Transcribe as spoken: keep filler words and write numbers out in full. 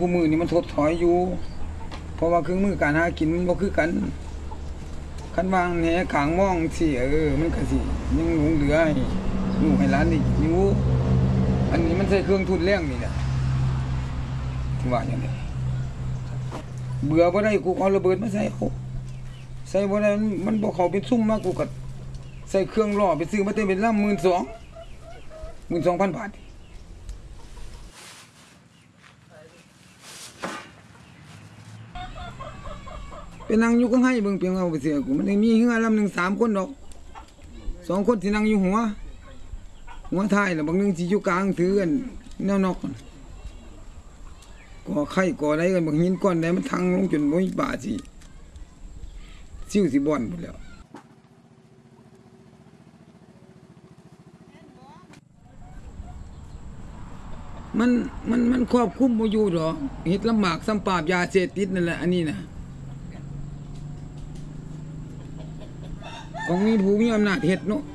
กูมือนี่มันถดถอยอยู่เพราะว่าเครื่องมือการหากินมันบ่คือกันคันวางแหขางมองสิเออมันก็สิยังหลงเหลือให้ลูกให้หลานนี่อยู่อันนี้มันใช้เครื่องทุนแรงนี่แหละที่ว่าอย่างนี้เบื่อบ่ได้กูเอาระเบิดมาใส่เขาใส่บ่ได้มันบ่เข้าเป็นซุ่มมากูก็ใส่เครื่องล่อไปซื้อมาเต็มเป็นลำ หนึ่งหมื่นสองพัน หนึ่งหมื่นสองพัน บาทไปนั่งอยู่ก็ให้เบิ่งเพียงเอาไปเสียกูมันได้มีเฮือลำหนึ่งสามคนดอกสองคนที่นั่งอยู่หัวหัวท้ายแล้วบางนึงสิอยู่กลางถือกันแนวนอกก่อไข่ก่ออะไรกันบางหินก้อนใดมันทังลงจนบ่มีป่าสิซิ่วสิบ่อนหมดแล้วมันมันมันควบคุมบ่อยู่ดอกเฮ็ดลำบากซ้ำปราบยาเสพติดนั่นแหละอันนี้น่ะของมีผู้มีอำนาจเฮ็ดเนาะ